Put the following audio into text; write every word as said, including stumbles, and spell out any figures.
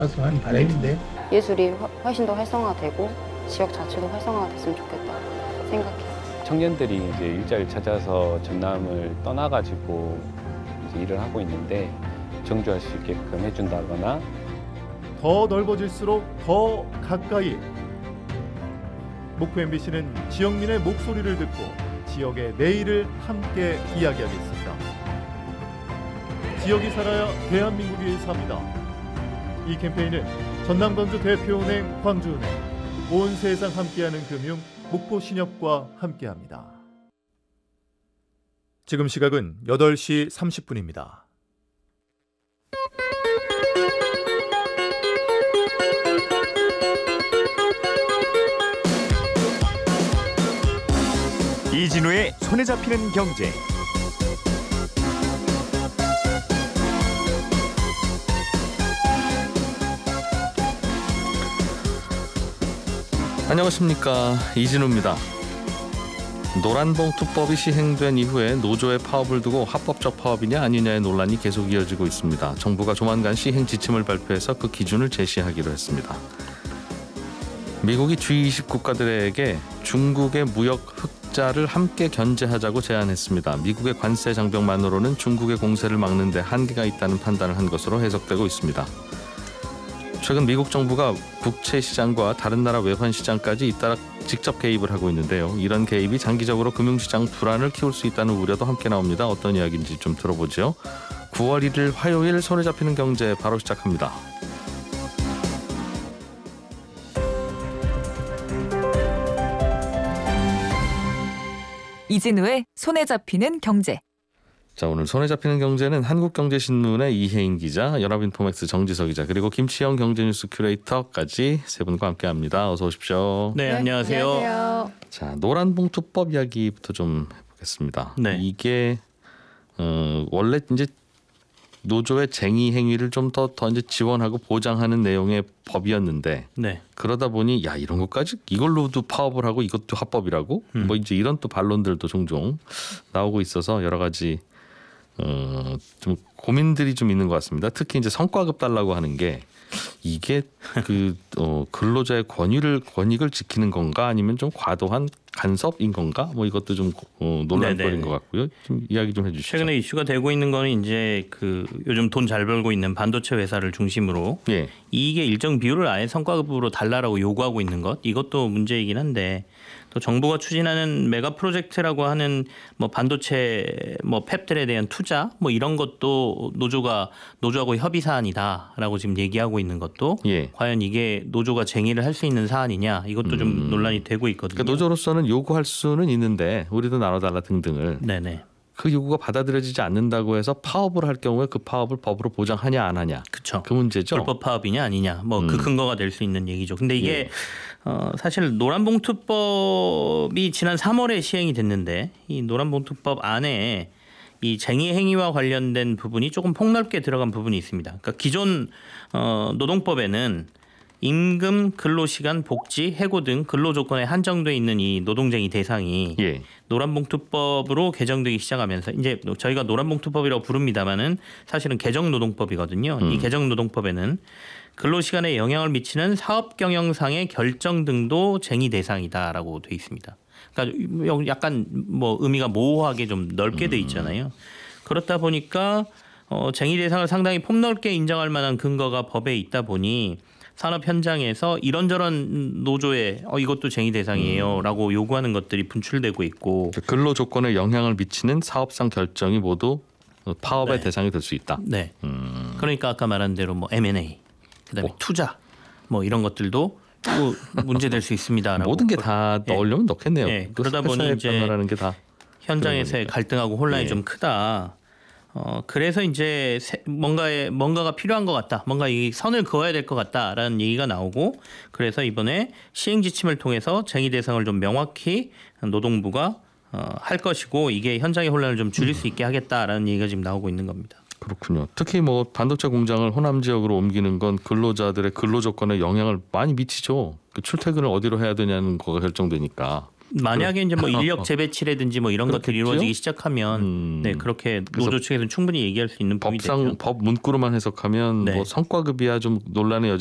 하는 바람인데. 예술이 훨- 훨씬 더 활성화되고 지역 자체도 활성화가 됐으면 좋겠다 생각해요. 청년들이 이제 일자리를 찾아서 전남을 떠나가지고 이제 일을 하고 있는데 정주할 수 있게끔 해준다거나 더 넓어질수록 더 가까이. 목포 엠비씨는 지역민의 목소리를 듣고 지역의 내일을 함께 이야기하겠습니다. 지역이 살아야 대한민국이 삽니다. 이 캠페인은 전남 광주 대표은행 광주은행, 온 세상 함께하는 금융 목포신협과 함께합니다. 지금 시각은 여덟 시 삼십 분입니다. 이진우의 손에 잡히는 경제. 안녕하십니까, 이진우입니다. 노란봉투법이 시행된 이후에 노조의 파업을 두고 합법적 파업이냐 아니냐의 논란이 계속 이어지고 있습니다. 정부가 조만간 시행 지침을 발표해서 그 기준을 제시하기로 했습니다. 미국이 지 이십 국가들에게 중국의 무역 흑자를 함께 견제하자고 제안했습니다. 미국의 관세 장벽만으로는 중국의 공세를 막는 데 한계가 있다는 판단을 한 것으로 해석되고 있습니다. 최근 미국 정부가 국채 시장과 다른 나라 외환 시장까지 잇따라 직접 개입을 하고 있는데요. 이런 개입이 장기적으로 금융시장 불안을 키울 수 있다는 우려도 함께 나옵니다. 어떤 이야기인지 좀 들어보죠. 구월 일일 화요일 손에 잡히는 경제 바로 시작합니다. 이진우의 손에 잡히는 경제. 자, 오늘 손에 잡히는 경제는 한국경제신문의 이혜인 기자, 연합인포맥스 정지석 기자, 그리고 김치영 경제뉴스 큐레이터까지 세 분과 함께합니다. 어서 오십시오. 네, 안녕하세요. 안녕하세요. 자, 노란봉투법 이야기부터 좀 해보겠습니다. 네. 이게 어, 원래 이제 노조의 쟁의 행위를 좀 더 더 이제 지원하고 보장하는 내용의 법이었는데, 네. 그러다 보니 야 이런 것까지 이걸로도 파업을 하고 이것도 합법이라고 음. 뭐 이제 이런 또 반론들도 종종 나오고 있어서 여러 가지 어, 좀 고민들이 좀 있는 것 같습니다. 특히 이제 성과급 달라고 하는 게 이게 그 어, 근로자의 권유를 권익을 지키는 건가 아니면 좀 과도한 간섭인 건가 뭐 이것도 좀 어, 논란거리인 네네. 것 같고요. 좀 이야기 좀 해주시죠. 최근에 이슈가 되고 있는 거는 이제 그 요즘 돈 잘 벌고 있는 반도체 회사를 중심으로 예. 이익의 일정 비율을 아예 성과급으로 달라라고 요구하고 있는 것, 이것도 문제이긴 한데, 또 정부가 추진하는 메가 프로젝트라고 하는 뭐 반도체 뭐 팹들에 대한 투자 뭐 이런 것도 노조가 노조하고 협의 사안이다라고 지금 얘기하고 있는 것도 예. 과연 이게 노조가 쟁의를 할 수 있는 사안이냐, 이것도 좀 음. 논란이 되고 있거든요. 그러니까 노조로서는 요구할 수는 있는데 우리도 나눠달라 등등을 네네. 그 요구가 받아들여지지 않는다고 해서 파업을 할 경우에 그 파업을 법으로 보장하냐 안 하냐 그렇죠. 그 문제죠. 불법 파업이냐 아니냐 뭐 그 음. 근거가 될 수 있는 얘기죠. 근데 이게 예. 어, 사실 노란봉투법이 지난 삼월에 시행이 됐는데 이 노란봉투법 안에 이 쟁의 행위와 관련된 부분이 조금 폭넓게 들어간 부분이 있습니다. 그러니까 기존 어, 노동법에는 임금, 근로시간, 복지, 해고 등 근로조건에 한정돼 있는 이 노동쟁의 대상이 예. 노란봉투법으로 개정되기 시작하면서 이제 저희가 노란봉투법이라고 부릅니다마는 사실은 개정노동법이거든요. 음. 이 개정노동법에는 근로시간에 영향을 미치는 사업경영상의 결정 등도 쟁의 대상이다라고 돼 있습니다. 그러니까 약간 뭐 의미가 모호하게 좀 넓게 돼 있잖아요. 그렇다 보니까 어, 쟁의 대상을 상당히 폭넓게 인정할 만한 근거가 법에 있다 보니 산업 현장에서 이런저런 노조에 어, 이것도 쟁의 대상이에요라고 음. 요구하는 것들이 분출되고 있고, 근로 조건에 영향을 미치는 사업상 결정이 모두 파업의 네. 대상이 될 수 있다. 네. 음. 그러니까 아까 말한 대로 뭐 엠 앤 에이, 그다음에 뭐. 투자, 뭐 이런 것들도 또 문제될 수 있습니다라고. 모든 게 다 예. 넣으려면 넣겠네요. 예. 그 그러다 보니 회사의 이제 변화라는 게 다 현장에서의 그러니까. 갈등하고 혼란이 예. 좀 크다. 어 그래서 이제 뭔가에 뭔가가 필요한 것 같다, 뭔가 이 선을 그어야 될 것 같다라는 얘기가 나오고, 그래서 이번에 시행 지침을 통해서 쟁의 대상을 좀 명확히 노동부가 어, 할 것이고, 이게 현장의 혼란을 좀 줄일 수 있게 하겠다라는 얘기가 지금 나오고 있는 겁니다. 그렇군요. 특히 뭐 반도체 공장을 호남 지역으로 옮기는 건 근로자들의 근로 조건에 영향을 많이 미치죠. 그 출퇴근을 어디로 해야 되냐는 거가 결정되니까. 만약에 이제 뭐 인력 재배치라든지 뭐 이런 것들이 그렇겠죠? 이루어지기 시작하면 음. 네 그렇게 그래서 노조 측에서는 충분히 얘기할 수 있는 부분이 법상 되죠. 법 문구로만 해석하면 네. 뭐 성과급이야 좀 논란의